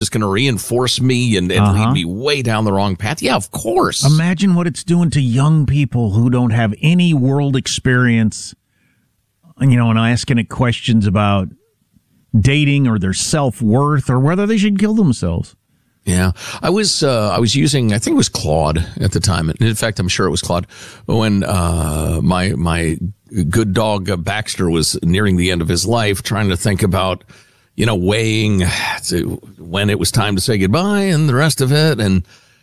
was going to reinforce me and lead me way down the wrong path. Yeah, of course. Imagine what it's doing to young people who don't have any world experience, and asking it questions about dating or their self-worth or whether they should kill themselves. Yeah, I was using, I think it was Claude at the time. In fact, I'm sure it was Claude when my good dog Baxter was nearing the end of his life, trying to think about weighing when it was time to say goodbye and the rest of it. And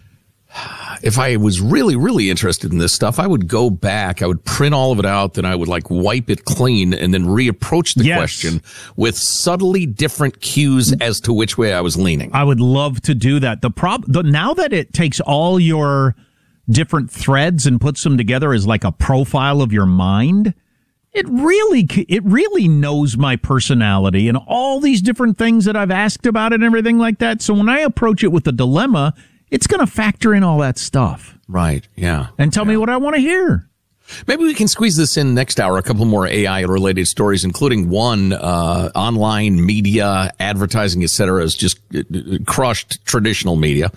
if I was really, really interested in this stuff, I would go back, I would print all of it out, then I would wipe it clean and then reapproach the question with subtly different cues as to which way I was leaning. I would love to do that. Now that it takes all your different threads and puts them together as like a profile of your mind, it really knows my personality and all these different things that I've asked about it and everything like that. So when I approach it with a dilemma, it's going to factor in all that stuff. Right, yeah. And tell me what I want to hear. Maybe we can squeeze this in next hour, a couple more AI-related stories, including one, online media, advertising, et cetera, has just crushed traditional media.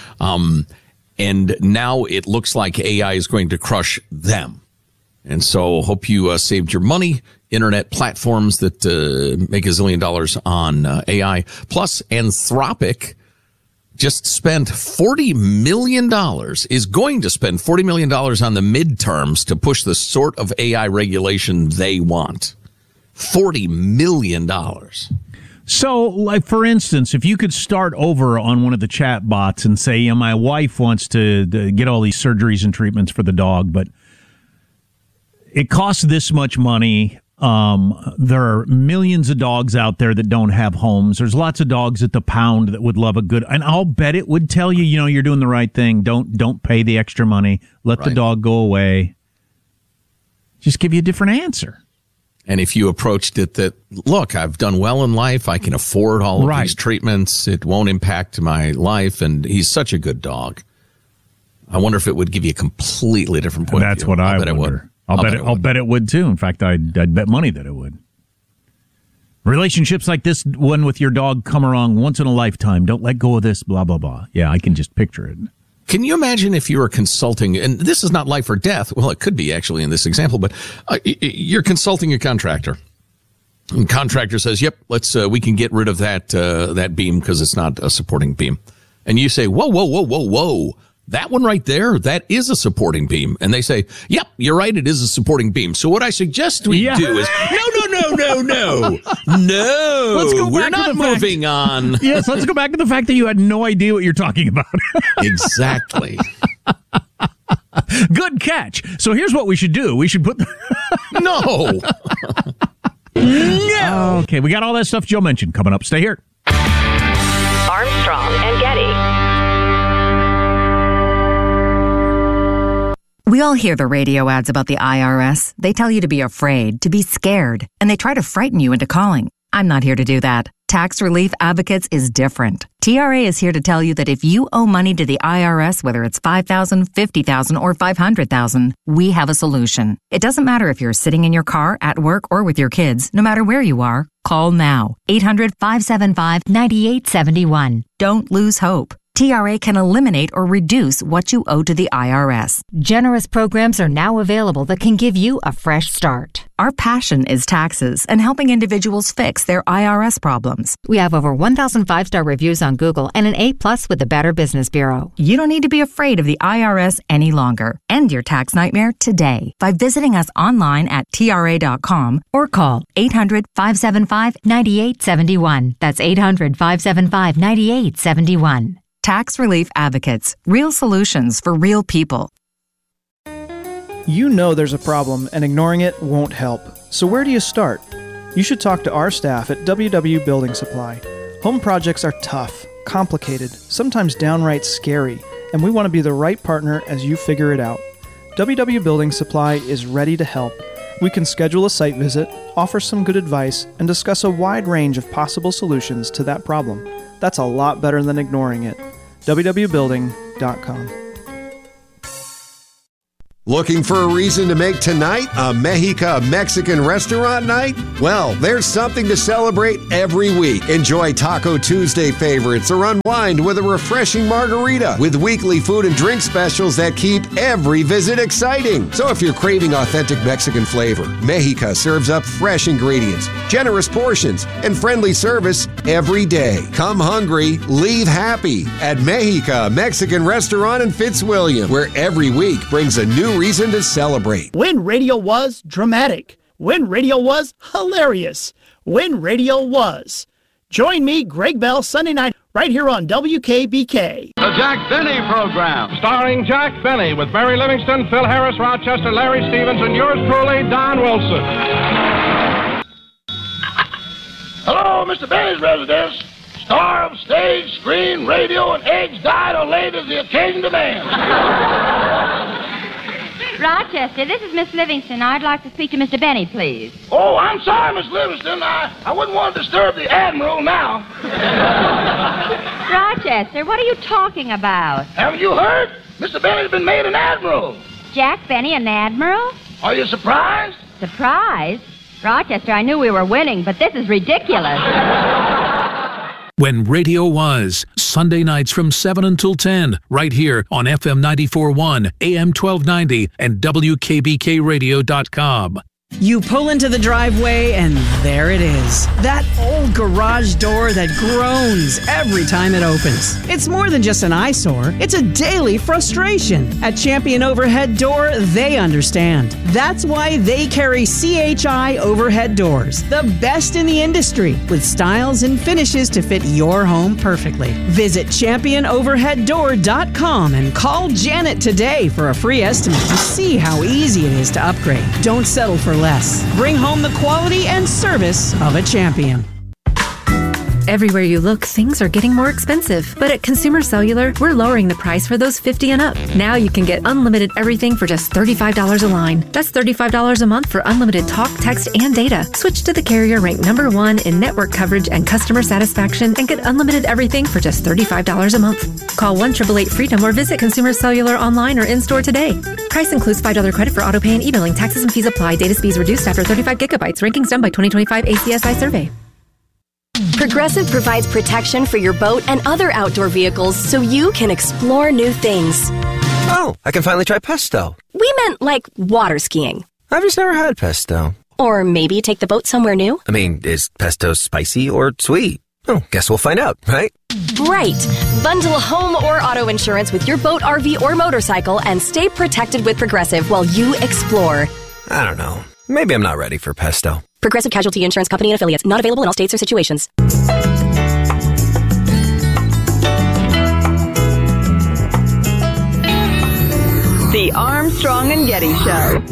And now it looks like AI is going to crush them. And so hope you saved your money. Internet platforms that make $1 zillion on AI. Plus, Anthropic just spent $40 million, is going to spend $40 million on the midterms to push the sort of AI regulation they want. $40 million. So, like, for instance, if you could start over on one of the chat bots and say, my wife wants to get all these surgeries and treatments for the dog, but it costs this much money. There are millions of dogs out there that don't have homes. There's lots of dogs at the pound that would love a good, and I'll bet it would tell you, you're doing the right thing. Don't pay the extra money. Let the dog go away. Just give you a different answer. And if you approached it that, look, I've done well in life. I can afford all of these treatments. It won't impact my life. And he's such a good dog. I wonder if it would give you a completely different point of view. That's what I wonder. I'll bet it would too. In fact, I'd bet money that it would. Relationships like this one with your dog come around once in a lifetime. Don't let go of this, blah, blah, blah. Yeah, I can just picture it. Can you imagine if you were consulting, and this is not life or death. Well, it could be actually in this example, but you're consulting a contractor. And contractor says, yep, we can get rid of that beam because it's not a supporting beam. And you say, whoa. That one right there, that is a supporting beam. And they say, yep, you're right, it is a supporting beam. So what I suggest we do is, no. Let's go we're not moving on. Yes, let's go back to the fact that you had no idea what you're talking about. Exactly. Good catch. So here's what we should do. We should put... No. No. Okay, we got all that stuff Joe mentioned coming up. Stay here. Armstrong and Getty. We all hear the radio ads about the IRS. They tell you to be afraid, to be scared, and they try to frighten you into calling. I'm not here to do that. Tax Relief Advocates is different. TRA is here to tell you that if you owe money to the IRS, whether it's $5,000, $50,000, or $500,000, we have a solution. It doesn't matter if you're sitting in your car, at work, or with your kids. No matter where you are, call now. 800-575-9871. Don't lose hope. TRA can eliminate or reduce what you owe to the IRS. Generous programs are now available that can give you a fresh start. Our passion is taxes and helping individuals fix their IRS problems. We have over 1,000 5-star reviews on Google and an A+ with the Better Business Bureau. You don't need to be afraid of the IRS any longer. End your tax nightmare today by visiting us online at TRA.com or call 800-575-9871. That's 800-575-9871. Tax Relief Advocates. Real solutions for real people. You know there's a problem and ignoring it won't help. So where do you start? You should talk to our staff at WW Building Supply. Home projects are tough, complicated, sometimes downright scary, and we want to be the right partner as you figure it out. WW Building Supply is ready to help. We can schedule a site visit, offer some good advice, and discuss a wide range of possible solutions to that problem. That's a lot better than ignoring it. www.building.com. Looking for a reason to make tonight a Mexica Mexican restaurant night? Well, there's something to celebrate every week. Enjoy Taco Tuesday favorites or unwind with a refreshing margarita with weekly food and drink specials that keep every visit exciting. So if you're craving authentic Mexican flavor, Mexica serves up fresh ingredients, generous portions, and friendly service every day. Come hungry, leave happy at Mexica Mexican Restaurant in Fitzwilliam, where every week brings a new reason to celebrate. When radio was dramatic. When radio was hilarious. When radio was. Join me, Greg Bell, Sunday night, right here on WKBK. The Jack Benny Program. Starring Jack Benny with Barry Livingston, Phil Harris, Rochester, Larry Stevens, and yours truly, Don Wilson. Hello, Mr. Benny's residence. Star of stage, screen, radio, and eggs dyed or laid as the occasion demands. Rochester, this is Miss Livingston. I'd like to speak to Mr. Benny, please. Oh, I'm sorry, Miss Livingston. I wouldn't want to disturb the Admiral now. Rochester, what are you talking about? Haven't you heard? Mr. Benny's been made an Admiral. Jack Benny, an Admiral? Are you surprised? Surprised? Rochester, I knew we were winning, but this is ridiculous. When radio was, Sunday nights from 7 until 10, right here on FM 94.1, AM 1290, and WKBKRadio.com. You pull into the driveway, and there it is. That old garage door that groans every time it opens. It's more than just an eyesore. It's a daily frustration. At Champion Overhead Door, they understand. That's why they carry CHI Overhead Doors, the best in the industry, with styles and finishes to fit your home perfectly. Visit championoverheaddoor.com and call Janet today for a free estimate to see how easy it is to upgrade. Don't settle for less. Bring home the quality and service of a Champion. Everywhere you look, things are getting more expensive. But at Consumer Cellular, we're lowering the price for those 50 and up. Now you can get unlimited everything for just $35 a line. That's $35 a month for unlimited talk, text, and data. Switch to the carrier ranked #1 in network coverage and customer satisfaction and get unlimited everything for just $35 a month. Call 1-888-FREEDOM or visit Consumer Cellular online or in-store today. Price includes $5 credit for autopay and emailing. Taxes and fees apply. Data speeds reduced after 35 gigabytes. Rankings done by 2025 ACSI survey. Progressive provides protection for your boat and other outdoor vehicles so you can explore new things. Oh, I can finally try pesto. We meant like water skiing. I've just never had pesto. Or maybe take the boat somewhere new. I mean, is pesto spicy or sweet? Oh, guess we'll find out, right? Right. Bundle home or auto insurance with your boat, RV, or motorcycle and stay protected with Progressive while you explore. I don't know. Maybe I'm not ready for pesto. Progressive Casualty Insurance Company and Affiliates. Not available in all states or situations. The Armstrong and Getty Show.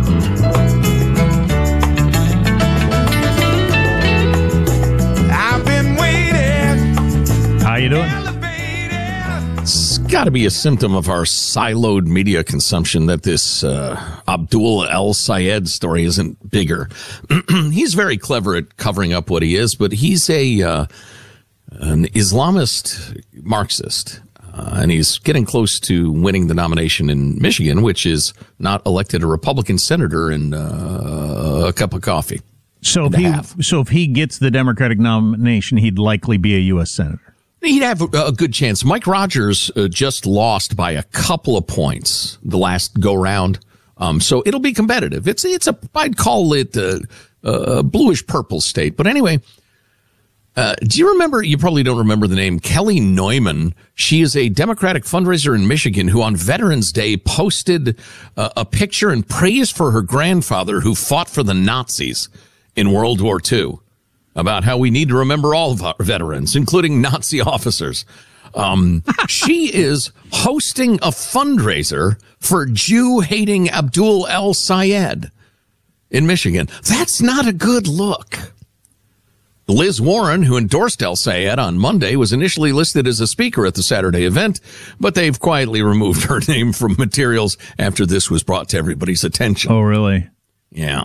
I've been waiting. How you doing? It's got to be a symptom of our siloed media consumption that this Abdul El Sayed story isn't bigger. He's very clever at covering up what he is, but he's an Islamist Marxist, and he's getting close to winning the nomination in Michigan, which is not elected a Republican senator in a cup of coffee. So if he gets the Democratic nomination, he'd likely be a U.S. senator. He'd have a good chance. Mike Rogers just lost by a couple of points the last go round. So it'll be competitive. I'd call it a bluish purple state. But anyway, do you remember, you probably don't remember the name, Kelly Neumann. She is a Democratic fundraiser in Michigan who on Veterans Day posted a picture and praise for her grandfather who fought for the Nazis in World War II. About how we need to remember all of our veterans, including Nazi officers. She is hosting a fundraiser for Jew-hating Abdul El Sayed in Michigan. That's not a good look. Liz Warren, who endorsed El Sayed on Monday, was initially listed as a speaker at the Saturday event, but they've quietly removed her name from materials after this was brought to everybody's attention. Oh, really? Yeah.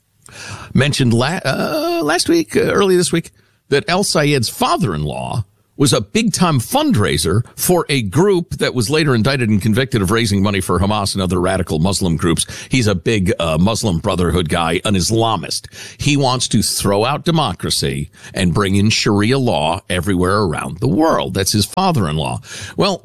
Mentioned last week, early this week, that El Sayed's father-in-law was a big-time fundraiser for a group that was later indicted and convicted of raising money for Hamas and other radical Muslim groups. He's a big Muslim Brotherhood guy, an Islamist. He wants to throw out democracy and bring in Sharia law everywhere around the world. That's his father-in-law. Well,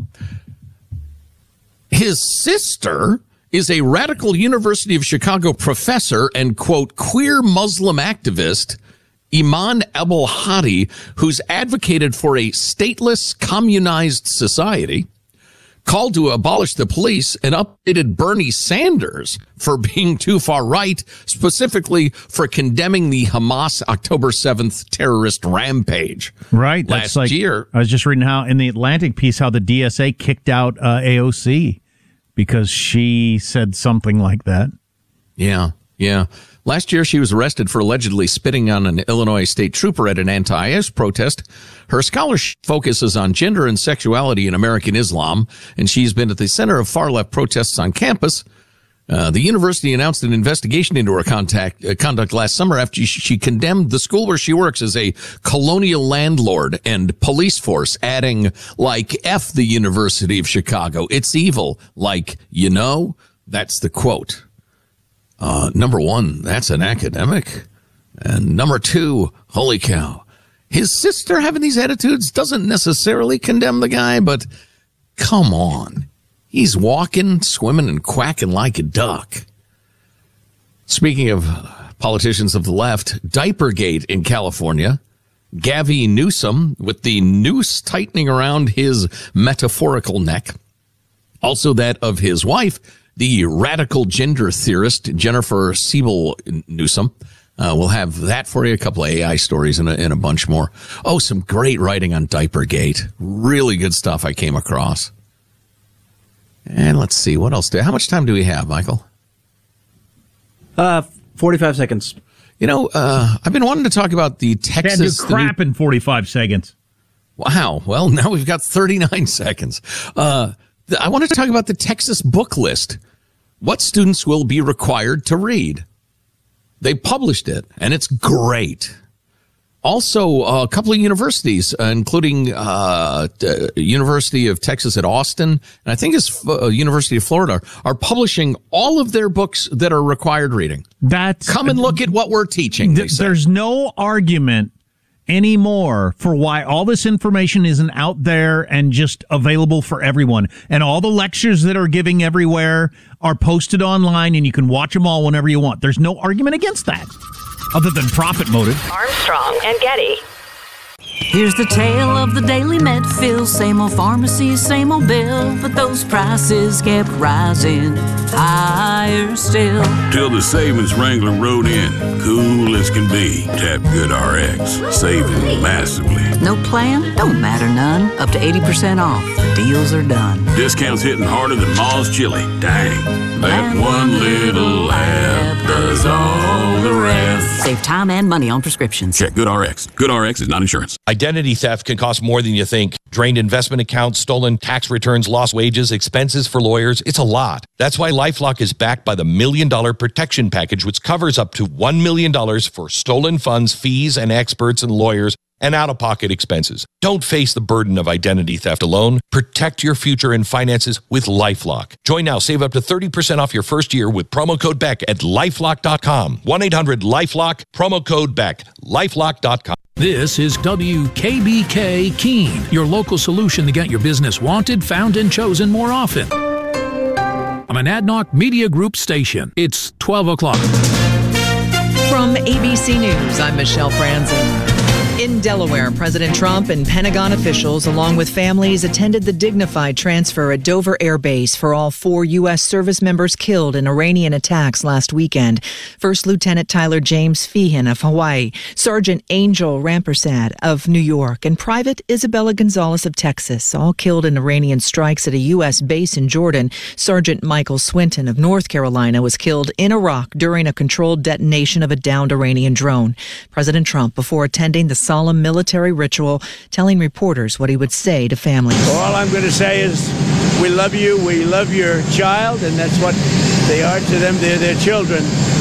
his sister is a radical University of Chicago professor and, quote, queer Muslim activist, Iman Abul-Hadi, who's advocated for a stateless, communized society, called to abolish the police, and updated Bernie Sanders for being too far right, specifically for condemning the Hamas October 7th terrorist rampage. Right. Last That's like, year. I was just reading how in the Atlantic piece how the DSA kicked out AOC because she said something like that. Yeah. Last year, she was arrested for allegedly spitting on an Illinois state trooper at an anti-IS protest. Her scholarship focuses on gender and sexuality in American Islam, and she's been at the center of far-left protests on campus. The university announced an investigation into her conduct last summer after she condemned the school where she works as a colonial landlord and police force, adding, like, F the University of Chicago. It's evil. Like, that's the quote. Number one, that's an academic. And number two, holy cow. His sister having these attitudes doesn't necessarily condemn the guy, but come on. He's walking, swimming, and quacking like a duck. Speaking of politicians of the left, Diapergate in California, Gavin Newsom with the noose tightening around his metaphorical neck. Also that of his wife, the radical gender theorist, Jennifer Siebel Newsom. We'll have that for you, a couple of AI stories and a bunch more. Oh, some great writing on Diapergate. Really good stuff I came across. And let's see, what else? How much time do we have, Michael? 45 seconds. I've been wanting to talk about the Texas... Can't do crap in 45 seconds. Wow. Well, now we've got 39 seconds. I wanted to talk about the Texas book list. What students will be required to read. They published it, and it's great. Also, a couple of universities, including University of Texas at Austin, and I think it's University of Florida, are publishing all of their books that are required reading. Come and look at what we're teaching. There's no argument anymore for why all this information isn't out there and just available for everyone. And all the lectures that are giving everywhere are posted online, and you can watch them all whenever you want. There's no argument against that, other than profit motive. Armstrong and Getty. Here's the tale of the daily Medfill. Same old pharmacy, same old bill, but those prices kept rising higher still. Till the savings Wrangler rode in, cool as can be. Tap GoodRx, saving massively. No plan? Don't matter none. Up to 80% off. The deals are done. Discounts hitting harder than Ma's chili. Dang. That one little app does all the rest. Save time and money on prescriptions. Check GoodRx. GoodRx is not insurance. Identity theft can cost more than you think. Drained investment accounts, stolen tax returns, lost wages, expenses for lawyers. It's a lot. That's why LifeLock is backed by the $1 Million Protection Package, which covers up to $1 million for stolen funds, fees, and experts and lawyers, and out-of-pocket expenses. Don't face the burden of identity theft alone. Protect your future and finances with LifeLock. Join now. Save up to 30% off your first year with promo code BECK at LifeLock.com. 1-800-LifeLock, promo code BECK, LifeLock.com. This is WKBK Keene, your local solution to get your business wanted, found, and chosen more often. I'm an Adnoc Media Group station. It's 12 o'clock. From ABC News, I'm Michelle Franzen. In Delaware, President Trump and Pentagon officials, along with families, attended the dignified transfer at Dover Air Base for all 4 U.S. service members killed in Iranian attacks last weekend. First Lieutenant Tyler James Feehan of Hawaii, Sergeant Angel Rampersad of New York, and Private Isabella Gonzalez of Texas, all killed in Iranian strikes at a U.S. base in Jordan. Sergeant Michael Swinton of North Carolina was killed in Iraq during a controlled detonation of a downed Iranian drone. President Trump, before attending the solemn military ritual, telling reporters what he would say to families. All I'm going to say is we love you, we love your child, and that's what they are to them. They're their children.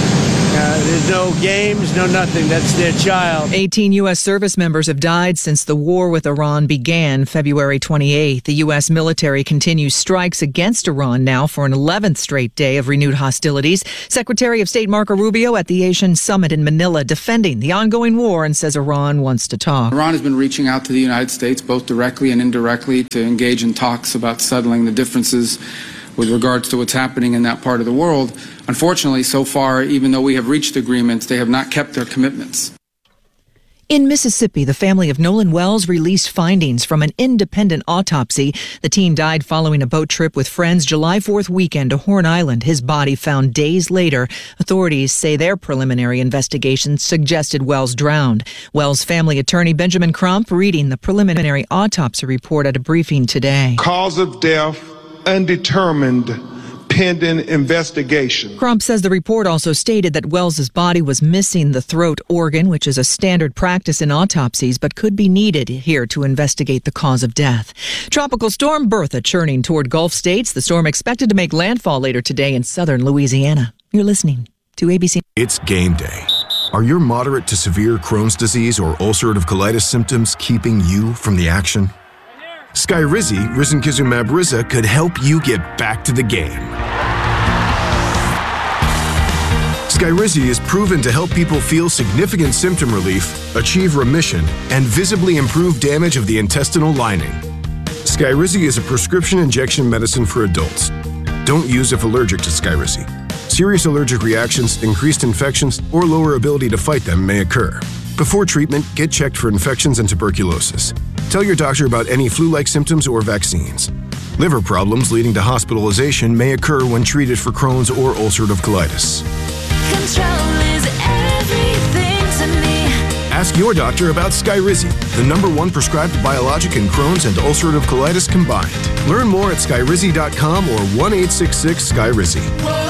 There's no games, no nothing. That's their child. 18 U.S. service members have died since the war with Iran began February 28th. The U.S. military continues strikes against Iran now for an 11th straight day of renewed hostilities. Secretary of State Marco Rubio at the Asian Summit in Manila defending the ongoing war and says Iran wants to talk. Iran has been reaching out to the United States, both directly and indirectly, to engage in talks about settling the differences with regards to what's happening in that part of the world. Unfortunately, so far, even though we have reached agreements, they have not kept their commitments. In Mississippi, the family of Nolan Wells released findings from an independent autopsy. The teen died following a boat trip with friends July 4th weekend to Horn Island. His body found days later. Authorities say their preliminary investigation suggested Wells drowned. Wells' family attorney Benjamin Crump reading the preliminary autopsy report at a briefing today. Cause of death undetermined, pending investigation. Crump says the report also stated that Wells's body was missing the throat organ, which is a standard practice in autopsies, but could be needed here to investigate the cause of death. Tropical storm Bertha churning toward Gulf states. The storm expected to make landfall later today in southern Louisiana. You're listening to ABC. It's game day. Are your moderate to severe Crohn's disease or ulcerative colitis symptoms keeping you from the action? Skyrizi, risankizumab Riza, could help you get back to the game. Skyrizi is proven to help people feel significant symptom relief, achieve remission, and visibly improve damage of the intestinal lining. Skyrizi is a prescription injection medicine for adults. Don't use if allergic to Skyrizi. Serious allergic reactions, increased infections, or lower ability to fight them may occur. Before treatment, get checked for infections and tuberculosis. Tell your doctor about any flu-like symptoms or vaccines. Liver problems leading to hospitalization may occur when treated for Crohn's or ulcerative colitis. Control is everything to me. Ask your doctor about Skyrizi, the #1 prescribed biologic in Crohn's and ulcerative colitis combined. Learn more at skyrizi.com or 1-866-SKYRIZI.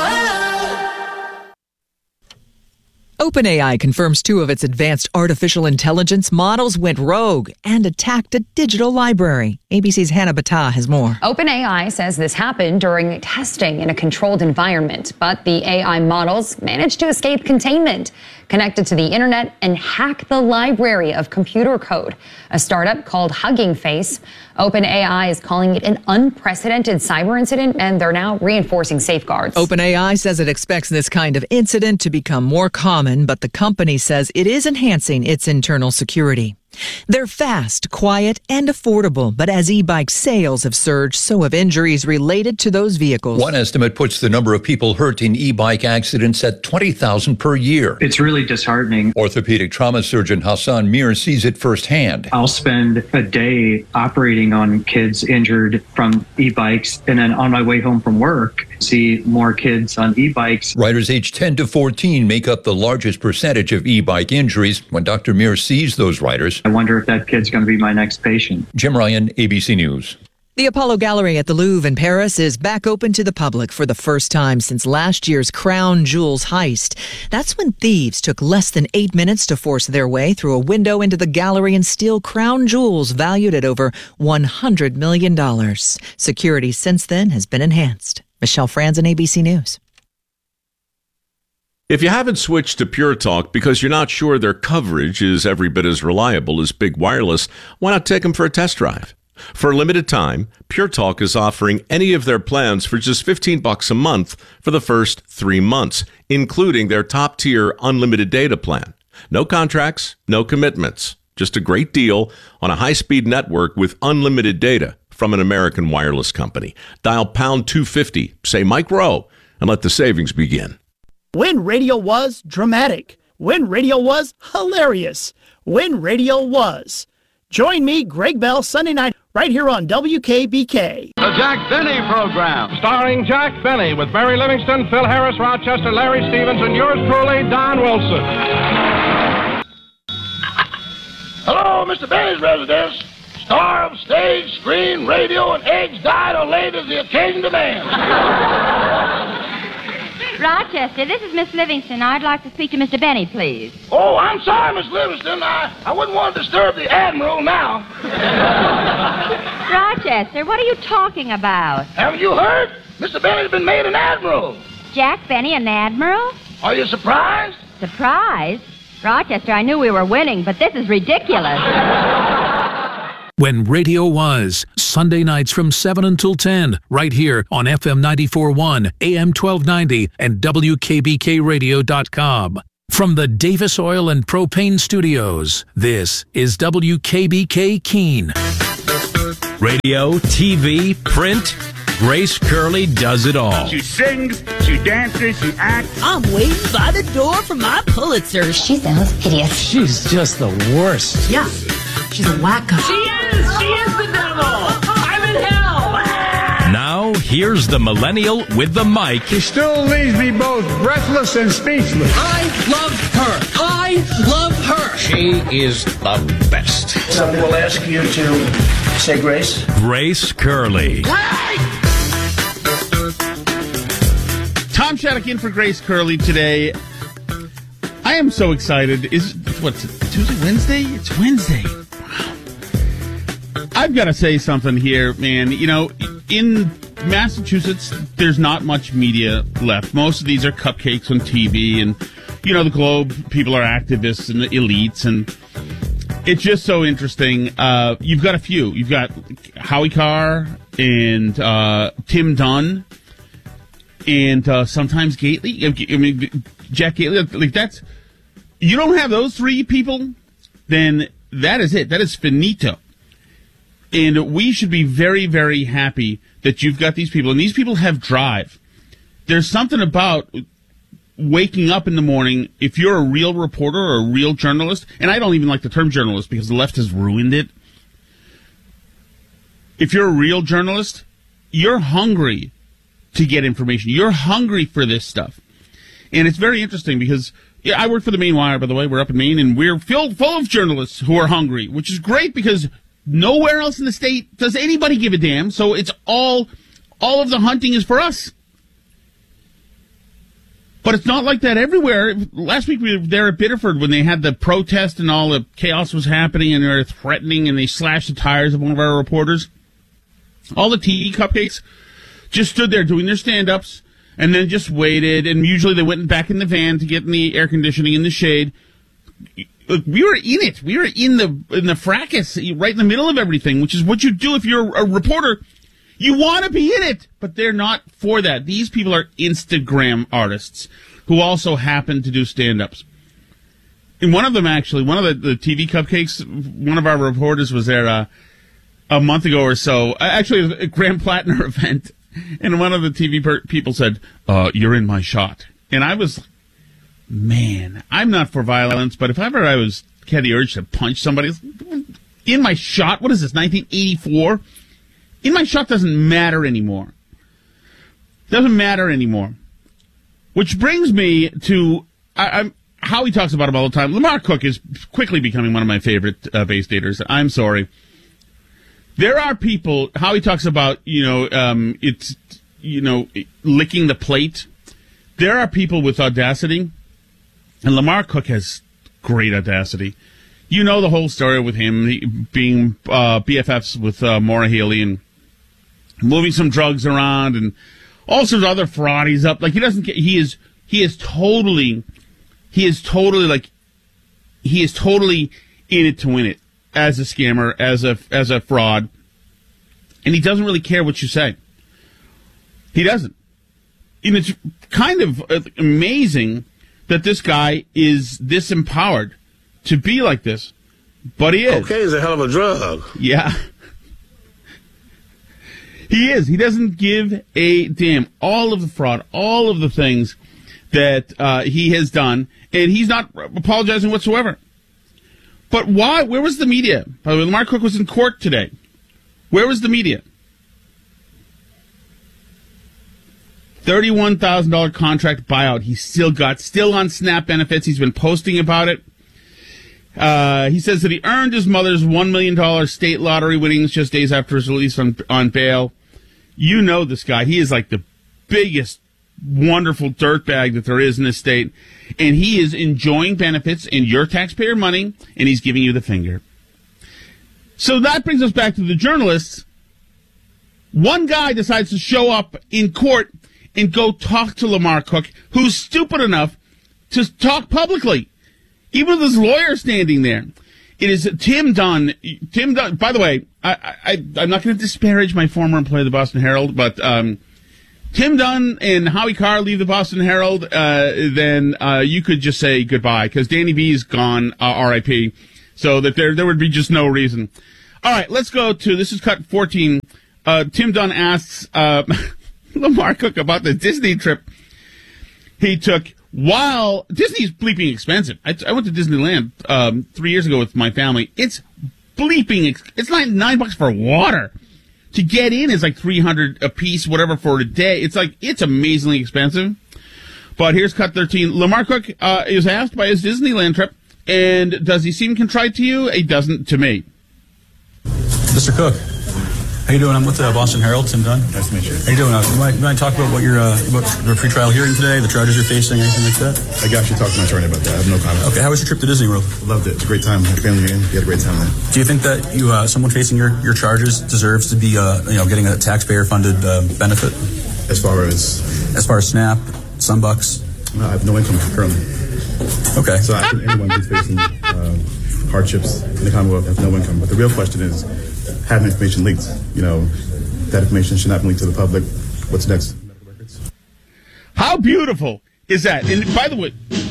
OpenAI confirms 2 of its advanced artificial intelligence models went rogue and attacked a digital library. ABC's Hannah Battah has more. OpenAI says this happened during testing in a controlled environment, but the AI models managed to escape containment, connected to the internet, and hack the library of computer code. A startup called Hugging Face. OpenAI is calling it an unprecedented cyber incident, and they're now reinforcing safeguards. OpenAI says it expects this kind of incident to become more common, but the company says it is enhancing its internal security. They're fast, quiet, and affordable, but as e-bike sales have surged, so have injuries related to those vehicles. One estimate puts the number of people hurt in e-bike accidents at 20,000 per year. It's really disheartening. Orthopedic trauma surgeon Hassan Mir sees it firsthand. I'll spend a day operating on kids injured from e-bikes, and then on my way home from work, see more kids on e-bikes. Riders aged 10 to 14 make up the largest percentage of e-bike injuries. When Dr. Mir sees those riders, I wonder if that kid's going to be my next patient. Jim Ryan, ABC News. The Apollo Gallery at the Louvre in Paris is back open to the public for the first time since last year's Crown Jewels heist. That's when thieves took less than 8 minutes to force their way through a window into the gallery and steal crown jewels valued at over $100 million. Security since then has been enhanced. Michelle Franzen, ABC News. If you haven't switched to Pure Talk because you're not sure their coverage is every bit as reliable as Big Wireless, why not take them for a test drive? For a limited time, Pure Talk is offering any of their plans for just $15 a month for the first 3 months, including their top-tier unlimited data plan. No contracts, no commitments. Just a great deal on a high-speed network with unlimited data from an American wireless company. Dial pound 250, say Mike Rowe, and let the savings begin. When radio was dramatic. When radio was hilarious. When radio was. Join me, Greg Bell, Sunday night, right here on WKBK. The Jack Benny Program. Starring Jack Benny with Barry Livingston, Phil Harris, Rochester, Larry Stevens, and yours truly, Don Wilson. Hello, Mr. Benny's residence. Star of stage, screen, radio, and eggs dyed or laid as the occasion demands. Rochester, this is Miss Livingston. I'd like to speak to Mr. Benny, please. Oh, I'm sorry, Miss Livingston. I wouldn't want to disturb the Admiral now. Rochester, what are you talking about? Haven't you heard? Mr. Benny's been made an Admiral. Jack Benny, an Admiral? Are you surprised? Surprised? Rochester, I knew we were winning, but this is ridiculous. When radio was, Sunday nights from 7 until 10, right here on FM 94.1, AM 1290, and WKBKRadio.com. From the Davis Oil and Propane Studios, this is WKBK Keene. Radio, TV, print, Grace Curley does it all. She sings, she dances, she acts. I'm waiting by the door for my Pulitzer. She sounds hideous. She's just the worst. Yeah, she's a wacko. She is the devil. I'm in hell. Now, here's the millennial with the mic. She still leaves me both breathless and speechless. I love her. I love her. She is the best. Somebody will ask you to say grace. Grace Curley. Tom Shattuck in for Grace Curley today. I am so excited. What's it, Tuesday, Wednesday? It's Wednesday. Wow. I've got to say something here, man. You know, in Massachusetts, there's not much media left. Most of these are cupcakes on TV, and, you know, the Globe people are activists and the elites, and it's just so interesting. You've got a few. You've got Howie Carr and Tim Dunn. And sometimes Gately, I mean, Jack Gately, like that's, you don't have those three people, then that is it. That is finito. And we should be very, very happy that you've got these people. And these people have drive. There's something about waking up in the morning, if you're a real reporter or a real journalist, and I don't even like the term journalist because the left has ruined it. If you're a real journalist, you're hungry to get information. You're hungry for this stuff. And it's very interesting because I work for the Maine Wire, by the way. We're up in Maine, and we're full of journalists who are hungry, which is great because nowhere else in the state does anybody give a damn. So it's all of the hunting is for us. But it's not like that everywhere. Last week we were there at Biddeford when they had the protest and all the chaos was happening, and they were threatening, and they slashed the tires of one of our reporters. All the TV cupcakes just stood there doing their stand-ups and then just waited, and usually they went back in the van to get in the air conditioning in the shade. We were in it. We were in the fracas, right in the middle of everything, which is what you do if you're a reporter. You want to be in it, but they're not for that. These people are Instagram artists who also happen to do stand-ups. And one of them, actually, one of the TV cupcakes, one of our reporters was there a month ago or so. Actually, it was a Graham Plattner event. And one of the TV people said, you're in my shot. And I was, man, I'm not for violence, but if ever I had the urge to punch somebody, in my shot, what is this, 1984? In my shot doesn't matter anymore. Doesn't matter anymore. Which brings me to, Howie talks about him all the time. Lamar Cook is quickly becoming one of my favorite Bay Staters. I'm sorry. There are people, Howie talks about, it's, licking the plate. There are people with audacity, and Lamar Cook has great audacity. You know the whole story with him being BFFs with Maura Healey and moving some drugs around and all sorts of other fraud. He's up. Like, he doesn't get, he is totally in it to win it. As a scammer, as a fraud, and he doesn't really care what you say. He doesn't. And it's kind of amazing that this guy is this empowered to be like this, but he is. Okay, is a hell of a drug. Yeah. He is. He doesn't give a damn. All of the fraud, all of the things that he has done, and he's not apologizing whatsoever. But why? Where was the media? By the way, Lamar Cook was in court today. Where was the media? $31,000 contract buyout. He's still on SNAP benefits. He's been posting about it. He says that he earned his mother's $1 million state lottery winnings just days after his release on bail. You know this guy. He is like the biggest, wonderful dirtbag that there is in this state. And he is enjoying benefits and your taxpayer money, and he's giving you the finger. So that brings us back to the journalists. One guy decides to show up in court and go talk to Lamar Cook, who's stupid enough to talk publicly, even with his lawyer standing there. It is Tim Dunn. Tim Dunn, by the way, I'm not going to disparage my former employer, the Boston Herald, but Tim Dunn and Howie Carr leave the Boston Herald, then you could just say goodbye, because Danny B's gone, R.I.P., so that there would be just no reason. All right, let's go to, this is cut 14. Tim Dunn asks Lamar Cook about the Disney trip he took while Disney's bleeping expensive. I went to Disneyland 3 years ago with my family. It's bleeping. It's like $9 for water. To get in is like $300 a piece, whatever, for a day. It's amazingly expensive. But here's cut 13. Lamar Cook is asked by his Disneyland trip, and does he seem contrite to you? He doesn't to me. Mr. Cook, how you doing? I'm with the Boston Herald, Tim Dunn. Nice to meet you. How you doing? You want to talk about what your about the pretrial hearing today, the charges you're facing, anything like that? I got you talked to my attorney about that. I have no comment. Okay, how was your trip to Disney World? Loved it. It's a great time. My family in. We had a great time there. Do you think that you someone facing your charges deserves to be getting a taxpayer-funded benefit? As far as SNAP, Sunbucks? No, I have no income currently. Okay. So I think anyone who's facing hardships in the Commonwealth has no income. But the real question is, having information leaked, that information should not be leaked to the public. What's next? How beautiful is that? And by the way,